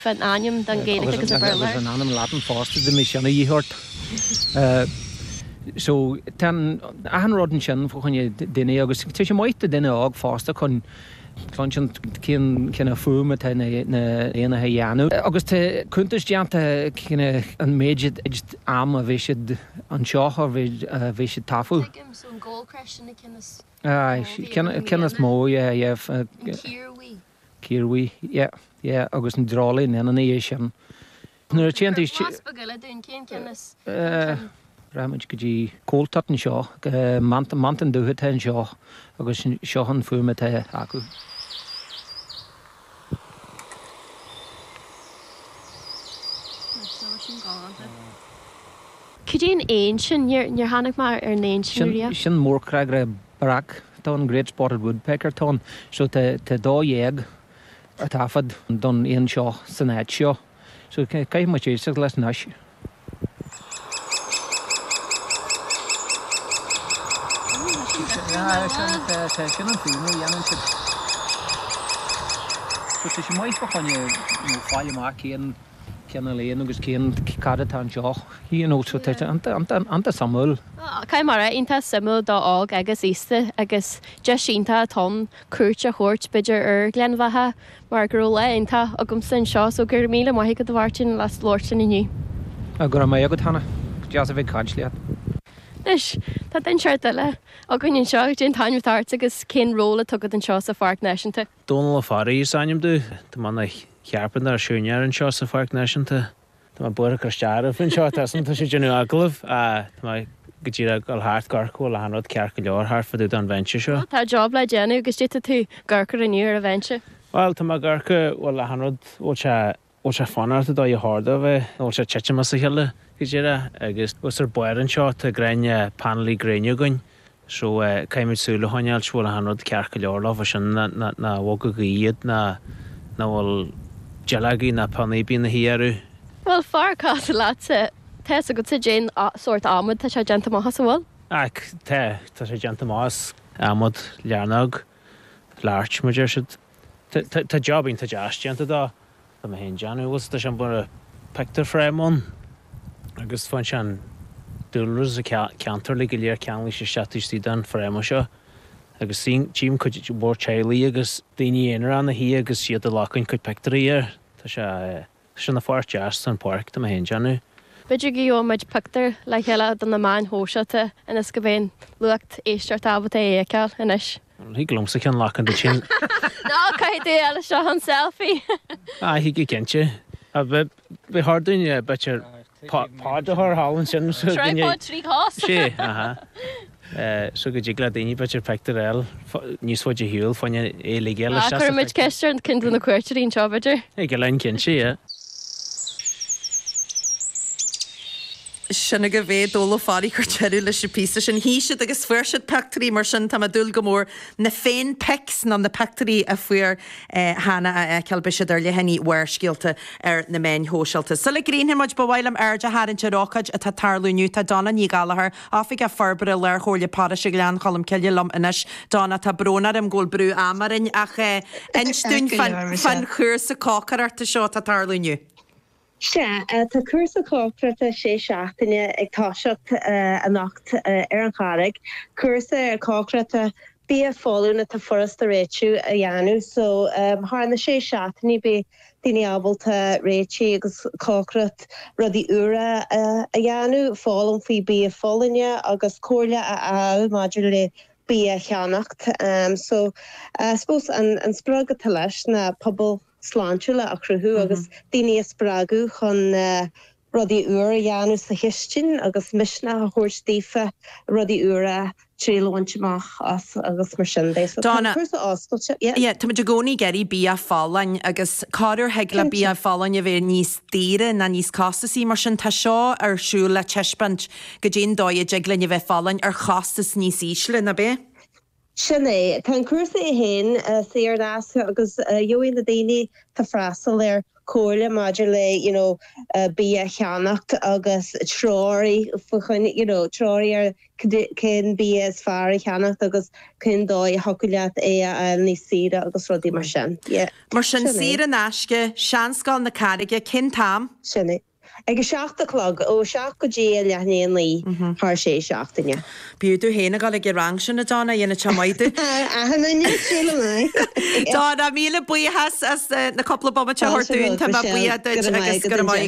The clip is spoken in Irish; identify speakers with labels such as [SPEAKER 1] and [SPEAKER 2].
[SPEAKER 1] Fan anium dan Gaelic agus a Berler.
[SPEAKER 2] An anam Latin fásta de mi sena íhort. So ten ahan rodin sin fochan dinne agus te sé moite dinne ag fásta chun Clonsin cin fuma na éana heanú. Agus te kuntas deanta cinna an méid am a bhéisiid an seocha bhéisiid tafu.
[SPEAKER 1] So an goal crash na cinnas.
[SPEAKER 2] Cinnas mó, Kirwi, yeah, agus an drála in an é sin. Nuair tianta
[SPEAKER 1] Bagala dún cin cinnas.
[SPEAKER 2] Ramid go dtí cóiltat an seo, mantan dúthe an seo, agus seochan fuma acu.
[SPEAKER 1] Cydyn ein sin, níor hanach mar ein sin
[SPEAKER 2] Sin mórcraig ra barac, tá an Great Spotted Woodpecker tá, so te dá dhéag a tafad don éon seo san éid seo. So caiith mar téiste leis nas. Sin an fíú dhéanam si. So te sé maith bachanne fáile má céanna léon agus céan cadad an seo. Híon so te anta samúil.
[SPEAKER 1] Cai mar inta simú dá ág agus iste agus just sínta tón cuairt a chóirt beidir Glenmhatha mar gur le inta agam san seo so gur míle maithí go bhhartin las lortin inniu.
[SPEAKER 2] A gur mé agad hana, deas a bheith cansliad.
[SPEAKER 1] Nis, tá den seart eile a gunn seo din taimtart agus cin róla tugad an seo sa Farc Nationta.
[SPEAKER 3] Donal a farí sanim du, tá manna cheapan ar siúnear an seo sa Farc Nationta. Tá má buir a crusteara fin seo tasanta sé genú aglah a tá go dtíra gal háart garcó le hanrad cear go leor háart fadú an venture seo.
[SPEAKER 1] Tá job le déanú agus títa tú garcar aniu a venture.
[SPEAKER 3] Well, tá má garca bhil le hanrad ó se fanarta dá i háda bheith ó se teitema sa heile go dtíra agus bus ar buir an seo tá greine panelí greine goin. So caiimid súla hoineal sbhil a hanrad cear go leor lá sin na bhga go iad na bhil gelagaí na panébí na hiarú.
[SPEAKER 1] Well, Farcá a láte Tess a go sa Jane sort amud tá sé genta máthas a bhil?
[SPEAKER 3] Ac, tá sé genta más amud learnag láirt mar siad. Tá jobbín tá deas genta dá. Tá má hén deanú was tá sin bur a pictar fréimón agus fan sin dúlras a ceantar le go léir ceanlaí sé seatíí den fréime seo. Agus tím chuid bór tealaí agus daoine éanaar an na hí agus siad a lácain chuid pictarí ar. Tá sé sin na fáir deas an parc tá má hén deanú.
[SPEAKER 1] Beidir go meid pictar le heile don na main hóseata inas go bhéin lucht éisteart abhat é éceáil inis.
[SPEAKER 3] Hí glumsa cean lácan de sin.
[SPEAKER 1] Ná caiid é eile seo an selfie.
[SPEAKER 3] Hí go cinnte. A bheith hardúine beir pád a th hálann sin.
[SPEAKER 1] Tripod trí cás.
[SPEAKER 3] Sí, so go dtí le daoine beir pictar eil níos fáide hiúil fáine é le géile se.
[SPEAKER 1] Chuid ceiste an cin na cuairteín seo beidir.
[SPEAKER 3] É go lein cinnte,
[SPEAKER 4] Sinna go bhéh dóla fáí chu teú leis písa sin híisiid agus fuirseid pectarí mar sin tá dul go mór na féin pecs ná na pectarí a fuair hána a cealbeisiid ar le henní bhuiircíalta ar na main hóseilta. Sa le gríonhir muid bhhailm airde háinte rácaid a tá tarlúniu tá donna ní galahar áfik a farbre leir chóirle páda se glean chalam ceile lom inis dána tá brnar am ggóil brú amarin ach einstún fan chuir sa cácar arta seo tá tarlúniu.
[SPEAKER 5] Se tá cuasa cóprata sé seachtaine ag táiseacht a nacht ar an charig. Cuasa ar cóprata bí a fáúna tá forasta réitiú a dheanú, so hána sé seachtaine bí daoine ábalta réití agus cócrat rudí ura a dheanú, fálam faoi bí a fálaine agus cóirle a maidir le bí a cheannacht. So suppose an sprága tá leis na pobl sláintúla a cruthú agus daoine sprágu chun rudí ura dheanú sa histin agus misna a thuirstífa rudí ura tríhaintach agus mar sin.
[SPEAKER 4] Donna, tá muidir gcónaí geirí bí a fálainn agus cáidir heagla bí a fálainn a bheith níos tíre na níos castasí mar sin tá seo ar siú le teispant go dtíon dóid aglainn a bheith fálainn ar chastas níos ísle na bé?
[SPEAKER 5] Sinné, tá cuasa I héin sé ar nása agus join na daine tá freistal ar cóirle maidir le bí a cheannacht agus tróirí fuchan tróirí ar cin bí as fear cheannacht agus cin dóid hoculeat é ní sira agus rodí mar sin.
[SPEAKER 4] Mar sin sira náisce seanscáil na carige cin tam?
[SPEAKER 5] Sinna. Ag seachtalog ó seach go dé leithnéon lí th sé seachtainine.
[SPEAKER 4] Bíú héna gáil ag rang sin na dána dhéana temáide. Dá a míle buíhas as na coppla bomba tehairún tá buiad agus go mai